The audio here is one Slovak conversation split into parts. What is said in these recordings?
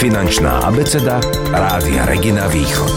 Finančná abeceda Rádia Regina Východ.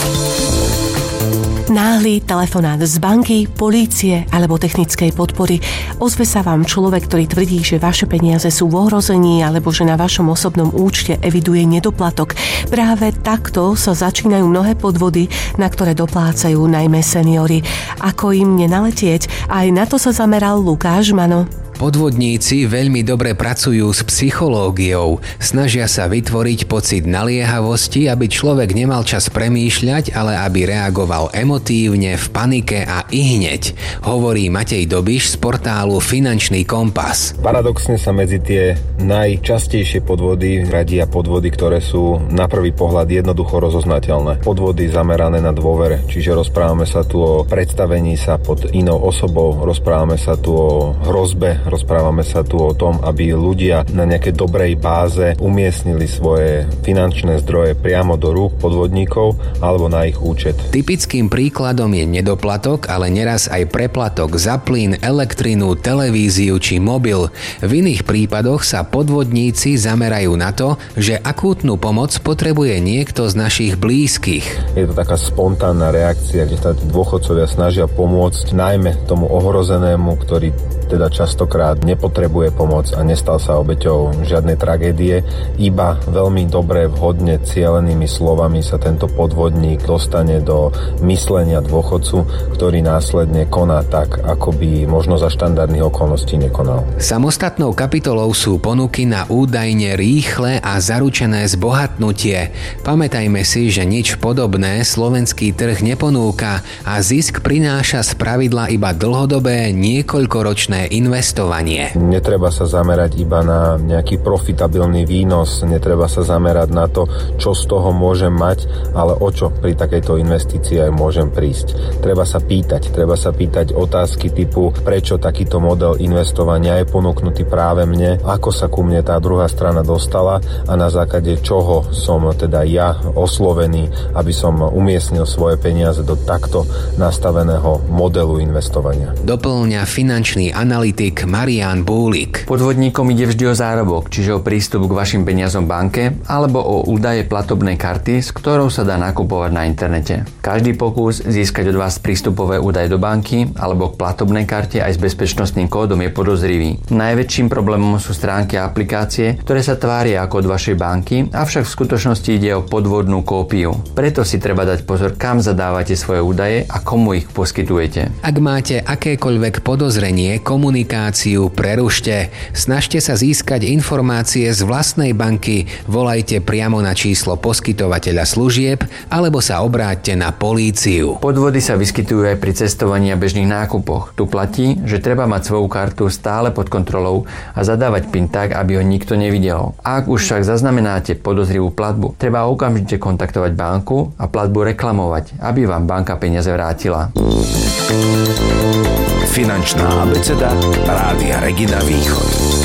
Náhly telefonát z banky, polície alebo technickej podpory. Ozve sa vám človek, ktorý tvrdí, že vaše peniaze sú v ohrození alebo že na vašom osobnom účte eviduje nedoplatok. Práve takto sa začínajú mnohé podvody, na ktoré doplácajú najmä seniori. Ako im nenaletieť? Aj na to sa zameral Lukáš Mano. Podvodníci veľmi dobre pracujú s psychológiou. Snažia sa vytvoriť pocit naliehavosti, aby človek nemal čas premýšľať, ale aby reagoval emotívne, v panike a ihneď, hovorí Matej Dobiš z portálu Finančný kompas. Paradoxne sa medzi tie najčastejšie podvody radia podvody, ktoré sú na prvý pohľad jednoducho rozoznateľné. Podvody zamerané na dôvere, čiže rozprávame sa tu o predstavení sa pod inou osobou, rozprávame sa tu o hrozbe, rozprávame sa tu o tom, aby ľudia na nejakej dobrej báze umiestnili svoje finančné zdroje priamo do rúk podvodníkov alebo na ich účet. Typickým príkladom je nedoplatok, ale neraz aj preplatok za plyn, elektrinu, televíziu či mobil. V iných prípadoch sa podvodníci zamerajú na to, že akútnu pomoc potrebuje niekto z našich blízkych. Je to taká spontánna reakcia, kde sa dôchodcovia snažia pomôcť najmä tomu ohrozenému, ktorý teda častokrát nepotrebuje pomoc a nestal sa obeťou žiadnej tragédie. Iba veľmi dobre, vhodne cielenými slovami sa tento podvodník dostane do myslenia dôchodcu, ktorý následne koná tak, ako by možno za štandardných okolností nekonal. Samostatnou kapitolou sú ponuky na údajne rýchle a zaručené zbohatnutie. Pamätajme si, že nič podobné slovenský trh neponúka a zisk prináša spravidla iba dlhodobé niekoľkoročné investovanie. Netreba sa zamerať iba na nejaký profitabilný výnos, netreba sa zamerať na to, čo z toho môžem mať, ale o čo pri takejto investícii aj môžem prísť. Treba sa pýtať otázky typu, prečo takýto model investovania je ponúknutý práve mne, ako sa ku mne tá druhá strana dostala a na základe čoho som teda ja oslovený, aby som umiestnil svoje peniaze do takto nastaveného modelu investovania. Doplňa finančný analytik Marián Búlik. Podvodníkom ide vždy o zárobok, čiže o prístup k vašim peniazom v banke alebo o údaje platobnej karty, s ktorou sa dá nakupovať na internete. Každý pokus získať od vás prístupové údaje do banky alebo k platobnej karte aj s bezpečnostným kódom je podozrivý. Najväčším problémom sú stránky a aplikácie, ktoré sa tvária ako od vašej banky, avšak v skutočnosti ide o podvodnú kópiu. Preto si treba dať pozor, kam zadávate svoje údaje a komu ich poskytujete. Ak máte akékoľvek podozrenie, komunikáciu prerušte. Snažte sa získať informácie z vlastnej banky, volajte priamo na číslo poskytovateľa služieb alebo sa obráťte na políciu. Podvody sa vyskytujú aj pri cestovaní a bežných nákupoch. Tu platí, že treba mať svoju kartu stále pod kontrolou a zadávať PIN tak, aby ho nikto nevidel. Ak už však zaznamenáte podozrivú platbu, treba okamžite kontaktovať banku a platbu reklamovať, aby vám banka peniaze vrátila. Finančná abeceda Rádia Regina Východ.